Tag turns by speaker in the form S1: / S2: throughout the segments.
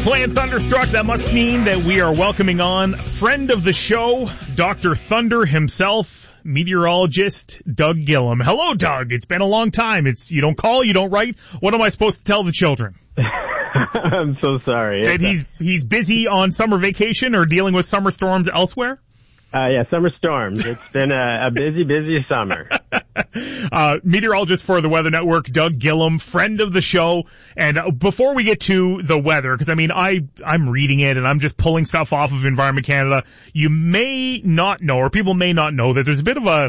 S1: Playing Thunderstruck, that must mean that we are welcoming on friend of the show, Dr. Thunder himself, meteorologist Doug Gillum. Hello, Doug. It's been a long time. You don't call, you don't write. What am I supposed to tell the children?
S2: I'm so sorry.
S1: That he's busy on summer vacation or dealing with summer storms elsewhere?
S2: Yeah, summer storms. It's been a busy summer.
S1: Meteorologist for the Weather Network, Doug Gillum, friend of the show. And before we get to the weather, because I'm reading it and I'm just pulling stuff off of Environment Canada, you may not know, or people may not know, that there's a bit of a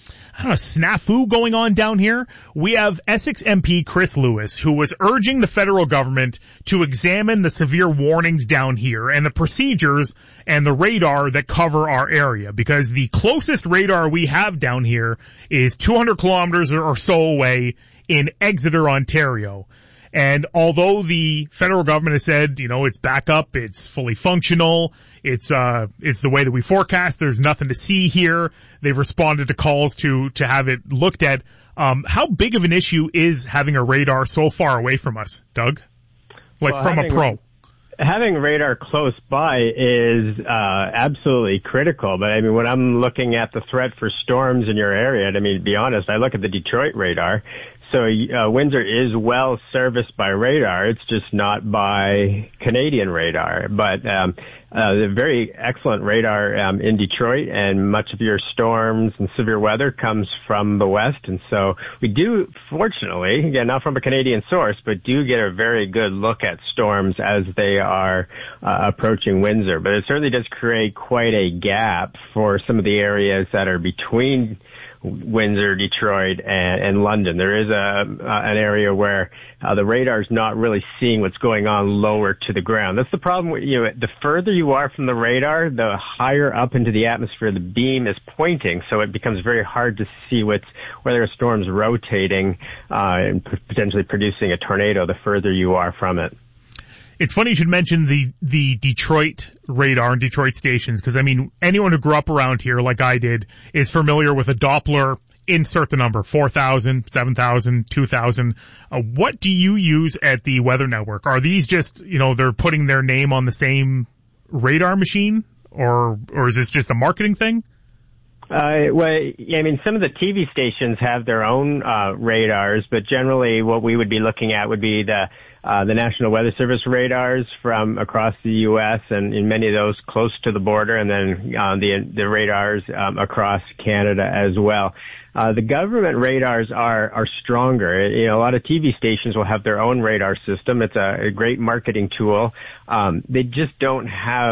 S1: snafu going on down here. We have Essex MP Chris Lewis, who was urging the federal government to examine the severe warnings down here and the procedures and the radar that cover our area, because the closest radar we have down here is 200 kilometers or so away in Exeter, Ontario. And although the federal government has said, it's back up, it's fully functional, it's the way that we forecast, there's nothing to see here, they've responded to calls to have it looked at. How big of an issue is having a radar so far away from us, Doug? From a pro?
S2: Having radar close by is absolutely critical. But when I'm looking at the threat for storms in your area, to be honest, I look at the Detroit radar. So Windsor is well serviced by radar. It's just not by Canadian radar. But the very excellent radar in Detroit, and much of your storms and severe weather comes from the west. And so we do, fortunately, again, not from a Canadian source, but do get a very good look at storms as they are approaching Windsor. But it certainly does create quite a gap for some of the areas that are between Windsor, Detroit, and London. There is an area where the radar's not really seeing what's going on lower to the ground. That's the problem. The further you are from the radar, the higher up into the atmosphere the beam is pointing. So it becomes very hard to see whether a storm's rotating and potentially producing a tornado the further you are from it.
S1: It's funny you should mention the Detroit radar and Detroit stations, because anyone who grew up around here like I did is familiar with a Doppler. Insert the number, 4,000, 7,000, 2,000. What do you use at the Weather Network? Are these just, they're putting their name on the same radar machine, or is this just a marketing thing?
S2: Some of the TV stations have their own radars, but generally what we would be looking at would be the National Weather Service radars from across the U.S. and in many of those close to the border, and then the radars across Canada as well. The government radars are stronger. A lot of TV stations will have their own radar system. It's a great marketing tool. They just don't have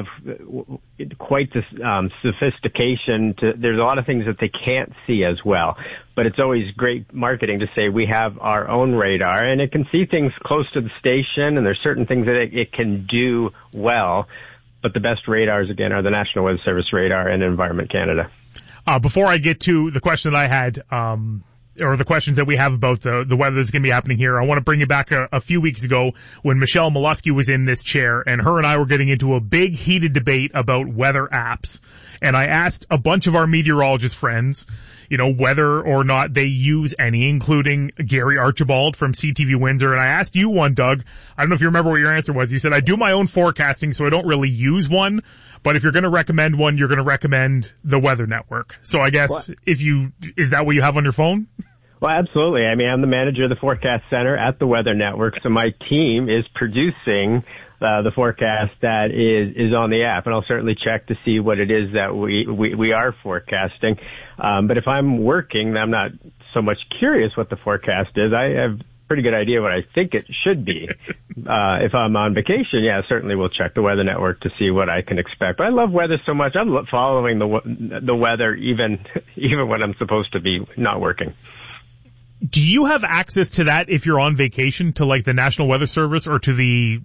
S2: quite the sophistication there's a lot of things that they can't see as well. But it's always great marketing to say we have our own radar, and it can see things close to the station, and there's certain things that it can do well. But the best radars, again, are the National Weather Service radar and Environment Canada.
S1: Before I get to the question that I had, or the questions that we have about the weather that's going to be happening here, I want to bring you back a few weeks ago when Michelle Molesky was in this chair, and her and I were getting into a big heated debate about weather apps. And I asked a bunch of our meteorologist friends, whether or not they use any, including Gary Archibald from CTV Windsor. And I asked you one, Doug. I don't know if you remember what your answer was. You said, I do my own forecasting, so I don't really use one. But if you're going to recommend one, you're going to recommend the Weather Network. So I guess is that what you have on your phone?
S2: Well, absolutely. I'm the manager of the Forecast Center at the Weather Network, so my team is producing the forecast that is on the app, and I'll certainly check to see what it is that we are forecasting. But if I'm working, I'm not so much curious what the forecast is. I have a pretty good idea what I think it should be. If I'm on vacation, certainly we'll check the Weather Network to see what I can expect. But I love weather so much. I'm following the weather even when I'm supposed to be not working.
S1: Do you have access to that if you're on vacation, to the National Weather Service, or to the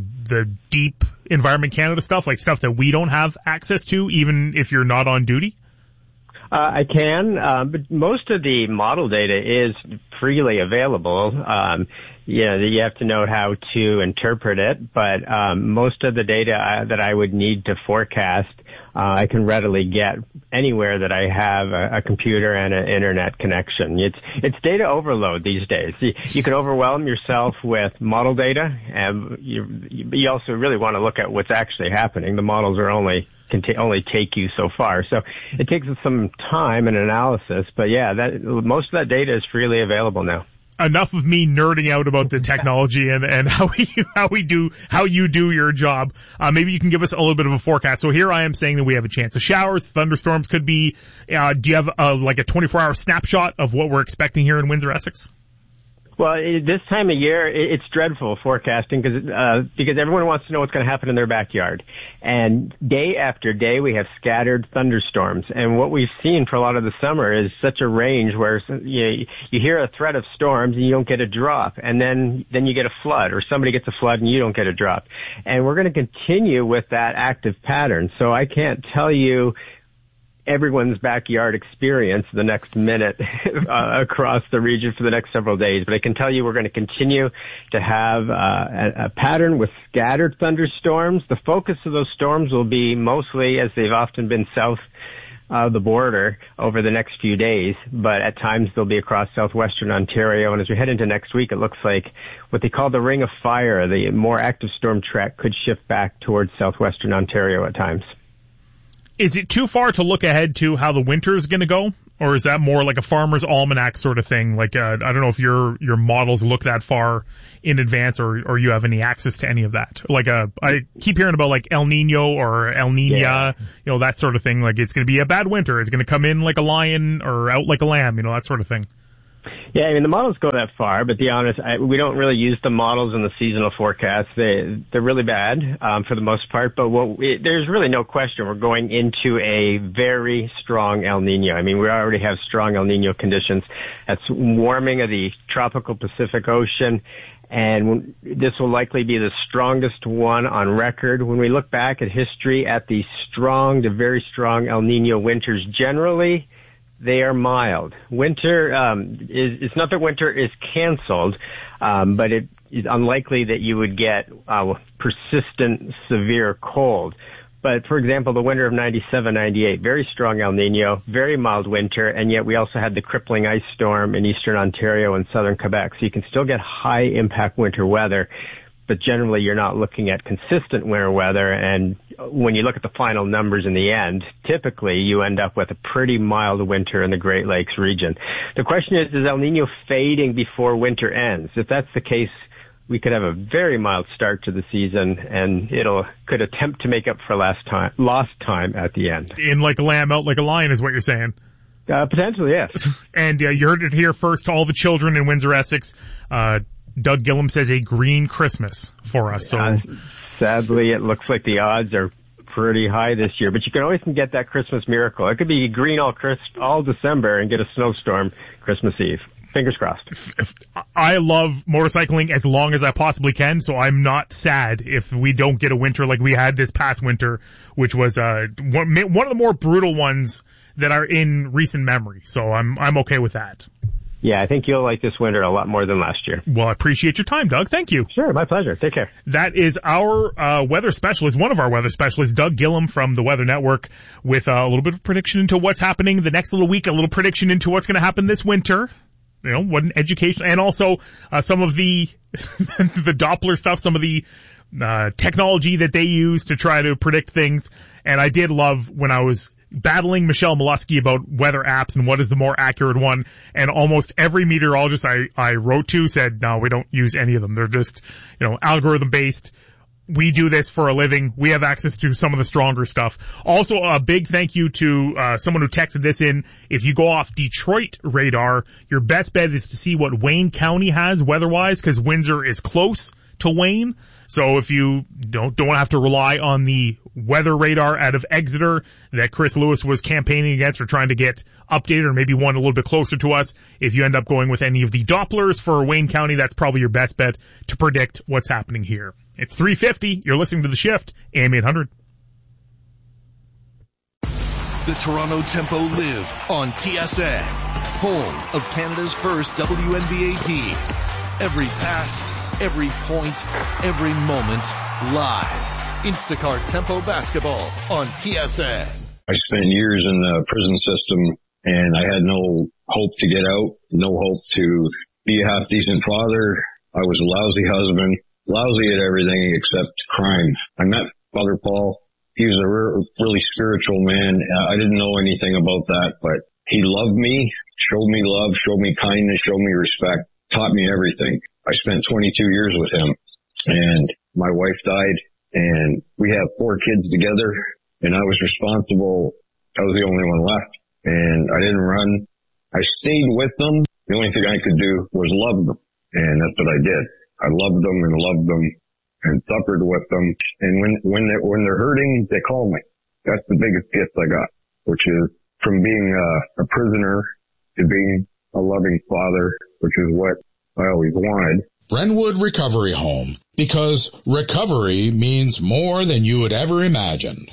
S1: deep Environment Canada stuff, stuff that we don't have access to, even if you're not on duty?
S2: I can, but most of the model data is freely available. You have to know how to interpret it, but most of the data that I would need to forecast, I can readily get anywhere that I have a computer and an internet connection. It's data overload these days. You can overwhelm yourself with model data, and you also really want to look at what's actually happening. The models are only take you so far. So it takes some time and analysis, but yeah, most of that data is freely available now.
S1: Enough of me nerding out about the technology and how you do your job. Maybe you can give us a little bit of a forecast. So here I am saying that we have a chance of showers, thunderstorms could be. Do you have like a 24-hour snapshot of what we're expecting here in Windsor, Essex?
S2: Well, this time of year, it's dreadful forecasting because everyone wants to know what's going to happen in their backyard. And day after day, we have scattered thunderstorms. And what we've seen for a lot of the summer is such a range where you hear a threat of storms and you don't get a drop. And then you get a flood, or somebody gets a flood and you don't get a drop. And we're going to continue with that active pattern. So I can't tell you everyone's backyard experience the next minute across the region for the next several days. But I can tell you we're going to continue to have a pattern with scattered thunderstorms. The focus of those storms will be mostly, as they've often been, south of the border over the next few days, but at times they'll be across southwestern Ontario. And as we head into next week, it looks like what they call the Ring of Fire, the more active storm track, could shift back towards southwestern Ontario at times.
S1: Is it too far to look ahead to how the winter is going to go? Or is that more like a farmer's almanac sort of thing? Like, I don't know if your models look that far in advance or you have any access to any of that. Like, I keep hearing about like El Nino or El Nina, that sort of thing. Like, it's going to be a bad winter. It's going to come in like a lion or out like a lamb, that sort of thing.
S2: Yeah, I mean, the models go that far, but to be honest, we don't really use the models in the seasonal forecasts. They're really bad for the most part, but there's really no question we're going into a very strong El Nino. I mean, we already have strong El Nino conditions. That's warming of the tropical Pacific Ocean, and this will likely be the strongest one on record. When we look back at history at the strong to very strong El Nino winters, generally they are mild. Winter it's not that winter is canceled, but it is unlikely that you would get persistent severe cold. But for example, the winter of 97-98, very strong El Nino, very mild winter, and yet we also had the crippling ice storm in eastern Ontario and southern Quebec. So you can still get high impact winter weather, but generally you're not looking at consistent winter weather. And when you look at the final numbers in the end, typically you end up with a pretty mild winter in the Great Lakes region. The question is El Nino fading before winter ends? If that's the case, we could have a very mild start to the season, and could attempt to make up for lost time at the end.
S1: In like a lamb, out like a lion is what you're saying.
S2: Potentially, yes.
S1: And you heard it here first to all the children in Windsor, Essex. Doug Gillum says a green Christmas for us. So
S2: sadly, it looks like the odds are pretty high this year, but you can always get that Christmas miracle. It could be green all December and get a snowstorm Christmas Eve. Fingers crossed.
S1: I love motorcycling as long as I possibly can, so I'm not sad if we don't get a winter like we had this past winter, which was one of the more brutal ones that are in recent memory. So I'm okay with that.
S2: Yeah, I think you'll like this winter a lot more than last year.
S1: Well, I appreciate your time, Doug. Thank you.
S2: Sure, my pleasure. Take care.
S1: That is our weather specialist, one of our weather specialists, Doug Gillum from the Weather Network, with a little bit of prediction into what's happening the next little week, a little prediction into what's going to happen this winter. What an education, and also some of the the Doppler stuff, some of the technology that they use to try to predict things. And I did love when I was battling Michelle Molesky about weather apps and what is the more accurate one, and almost every meteorologist I wrote to said, no, we don't use any of them. They're just, algorithm based. We do this for a living. We have access to some of the stronger stuff. Also, a big thank you to someone who texted this in. If you go off Detroit radar, your best bet is to see what Wayne County has weather-wise, because Windsor is close to Wayne. So if you don't want to have to rely on the weather radar out of Exeter that Chris Lewis was campaigning against or trying to get updated, or maybe one a little bit closer to us, if you end up going with any of the Dopplers for Wayne County, that's probably your best bet to predict what's happening here. It's 3:50. You're listening to The Shift, AM 800.
S3: the Toronto Tempo live on TSN, home of Canada's first WNBA team. Every pass, every point, every moment, live. Instacart Tempo Basketball on TSN.
S4: I spent years in the prison system, and I had no hope to get out, no hope to be a half-decent father. I was a lousy husband, lousy at everything except crime. I met Father Paul. He was a really spiritual man. I didn't know anything about that, but he loved me, showed me love, showed me kindness, showed me respect, taught me everything. I spent 22 years with him, and my wife died, and we have 4 kids together, and I was responsible. I was the only one left, and I didn't run. I stayed with them. The only thing I could do was love them, and that's what I did. I loved them and suffered with them. And when they're hurting, they call me. That's the biggest gift I got, which is from being a prisoner to being a loving father, which is what I always wanted.
S5: Brentwood Recovery Home, because recovery means more than you would ever imagine.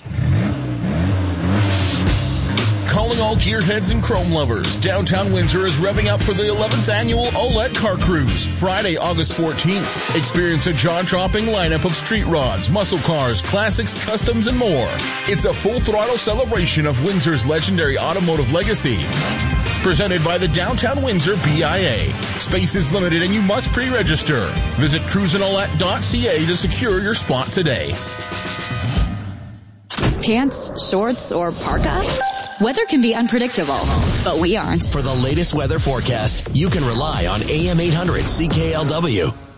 S6: Calling all gearheads and chrome lovers. Downtown Windsor is revving up for the 11th annual Olette Car Cruise, Friday, August 14th. Experience a jaw-dropping lineup of street rods, muscle cars, classics, customs, and more. It's a full-throttle celebration of Windsor's legendary automotive legacy. Presented by the Downtown Windsor BIA. Space is limited and you must pre-register. Visit cruisinolette.ca to secure your spot today.
S7: Pants, shorts, or parka? Weather can be unpredictable, but we aren't.
S8: For the latest weather forecast, you can rely on AM 800 CKLW.